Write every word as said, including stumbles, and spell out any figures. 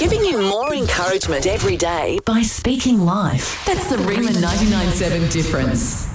Giving you more encouragement every day by speaking life. That's the Rima ninety-nine point seven difference.